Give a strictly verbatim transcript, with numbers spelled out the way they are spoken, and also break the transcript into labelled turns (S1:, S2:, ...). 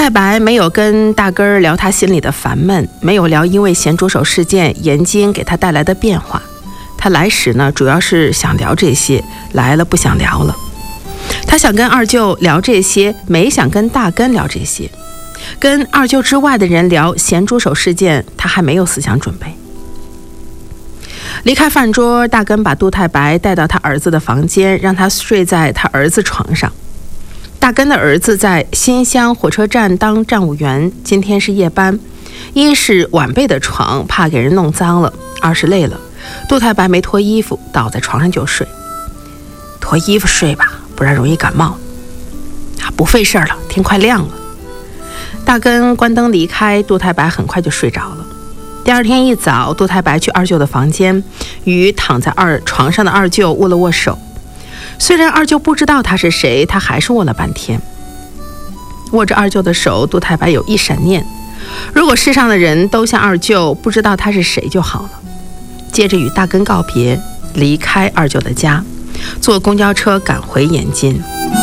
S1: 太白没有跟大根儿聊他心里的烦闷，没有聊因为咸猪手事件盐津给他带来的变化。他来时呢，主要是想聊这些，来了不想聊了。他想跟二舅聊这些，没想跟大根聊这些。跟二舅之外的人聊咸猪手事件，他还没有思想准备。离开饭桌，大根把杜太白带到他儿子的房间，让他睡在他儿子床上。大根的儿子在新乡火车站当站务员，今天是夜班，一是晚辈的床怕给人弄脏了，二是累了。杜太白没脱衣服，倒在床上就睡。脱衣服睡吧，不然容易感冒。啊，不费事了，天快亮了。大根关灯离开，杜太白很快就睡着了。第二天一早，杜太白去二舅的房间，与躺在二床上的二舅握了握手。虽然二舅不知道他是谁，他还是握了半天。握着二舅的手，杜太白有一闪念：如果世上的人都像二舅，不知道他是谁就好了。接着与大根告别，离开二舅的家，坐公交车赶回盐津。